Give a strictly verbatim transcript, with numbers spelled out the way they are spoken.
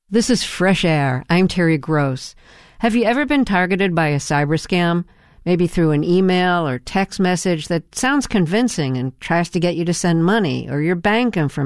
This is Fresh Air. I'm Terry Gross. Have you ever been targeted by a cyber scam? Maybe through an email or text message that sounds convincing and tries to get you to send money or your bank information